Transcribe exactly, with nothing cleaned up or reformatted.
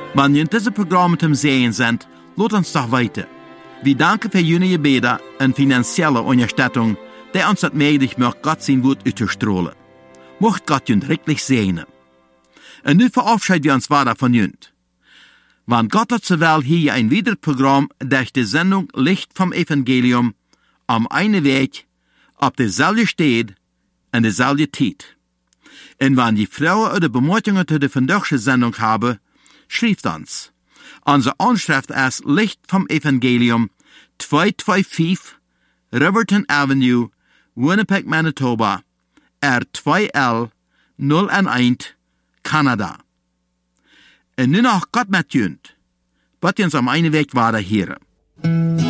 Wenn ihr diese Programme zum Sehen sind, lasst uns doch weiter. Wir danken für Ihre Gebete und finanzielle Unterstützung, die uns das möglich macht, Gott sein Wort auszustrahlen. Mocht Gott Ihnen wirklich segnen. Und nun verabschieden wir uns weiter von Ihnen. Wenn Gott hat zur Welt hier ein weiteres Programm durch die Sendung Licht vom Evangelium am einen Weg, auf derselben Stelle und derselben Zeit. Und wenn die Frauen oder Bemerkungen zu der vandaagse Sendung haben, schreibt uns. Unsere Anschrift ist Licht vom Evangelium, zweihunderfünfundzwanzig Riverton Avenue, Winnipeg, Manitoba, R zwei L null eins, Kanada. Und nun noch Gott mit Jünd. Bot uns am einen Weg weiter hier.